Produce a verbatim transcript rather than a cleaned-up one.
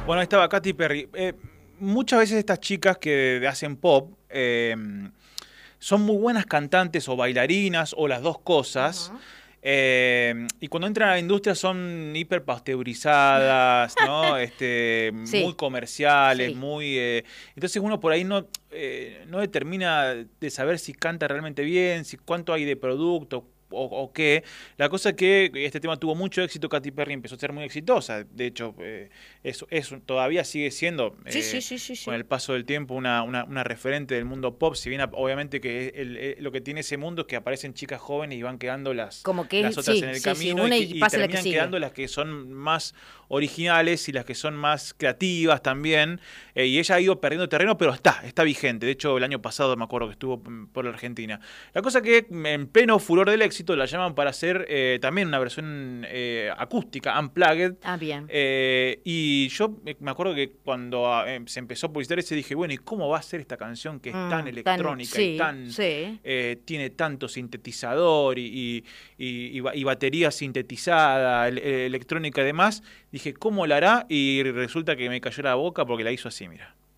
Bueno, ahí estaba Katy Perry. Eh, muchas veces estas chicas que hacen pop eh, son muy buenas cantantes o bailarinas o las dos cosas. Ajá. Eh, y cuando entran a la industria son hiper pasteurizadas, ¿no? Este, muy Sí, comerciales, sí. muy... eh, entonces uno por ahí no, eh, no determina de saber si canta realmente bien, si cuánto hay de producto o, o qué. La cosa es que este tema tuvo mucho éxito, Katy Perry empezó a ser muy exitosa. De hecho, eh, es, es- todavía sigue siendo, Sí, sí, eh, sí, sí, con sí. el paso del tiempo, una, una, una referente del mundo pop. Si bien obviamente que el- el- lo que tiene ese mundo es que aparecen chicas jóvenes y van quedando las, Como que las otras en sí, el sí, sí, camino y, una que, y y pasa la que terminan sigue. quedando las que son más originales y las que son más creativas también. Eh, y ella ha ido perdiendo terreno, pero está, está vigente. De hecho, el año pasado me acuerdo que estuvo mm, por la Argentina. La cosa que en pleno furor del éxito la llaman para hacer eh, también una versión eh, acústica, unplugged. Ah, bien. Eh, y yo me me acuerdo que cuando ah, eh, se empezó a publicitar ese dije, bueno, ¿y cómo va a ser esta canción que es tan Mm, tan, electrónica y sí, tan sí. eh, tiene tanto sintetizador y, y, y- y ba- y batería sintetizada, el- eh, electrónica y demás? Dije, ¿cómo la hará? Y resulta que me cayó la boca porque la hizo así, mira.